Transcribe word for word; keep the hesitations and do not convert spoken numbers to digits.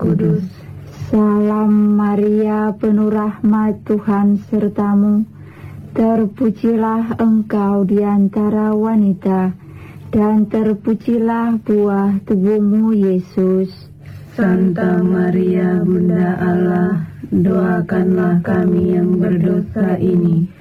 Kudus. Salam Maria, penuh rahmat, Tuhan sertamu. Terpujilah engkau di antara wanita, dan terpujilah buah tubuhmu, Yesus. Santa Maria, Bunda Allah, doakanlah kami yang berdosa ini,